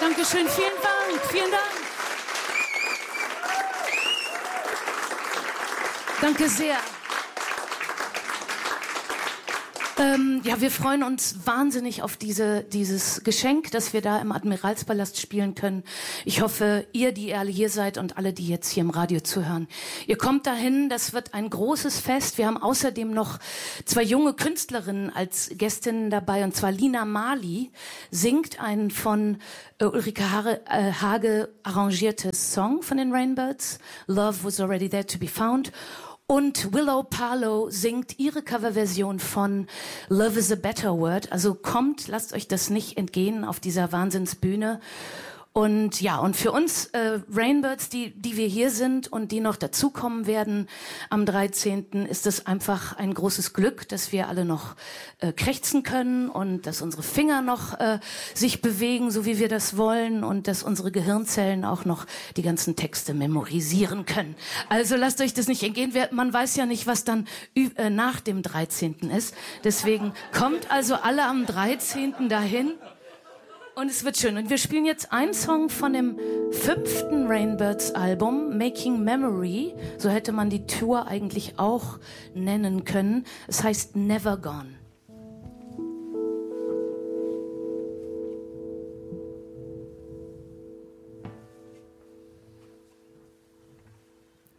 Dankeschön, vielen Dank, vielen Dank. Danke sehr. Ja, wir freuen uns wahnsinnig auf dieses Geschenk, dass wir da im Admiralspalast spielen können. Ich hoffe, ihr, die alle hier seid und alle, die jetzt hier im Radio zuhören, ihr kommt dahin. Das wird ein großes Fest. Wir haben außerdem noch 2 junge Künstlerinnen als Gästinnen dabei, und zwar Lina Marley singt einen von Ulrike Hage arrangiertes Song von den Rainbirds, Love Was Already There to Be Found. Und Willow Parlow singt ihre Coverversion von Love is a Better Word. Also kommt, lasst euch das nicht entgehen auf dieser Wahnsinnsbühne. Und ja, und für uns Rainbirds, die wir hier sind und die noch dazukommen werden am 13., ist es einfach ein großes Glück, dass wir alle noch krächzen können und dass unsere Finger noch sich bewegen, so wie wir das wollen, und dass unsere Gehirnzellen auch noch die ganzen Texte memorisieren können. Also lasst euch das nicht entgehen. Man weiß ja nicht, was dann nach dem 13. ist. Deswegen kommt also alle am 13. dahin. Und es wird schön. Und wir spielen jetzt einen Song von dem 5. Rainbirds-Album, Making Memory. So hätte man die Tour eigentlich auch nennen können. Es heißt Never Gone.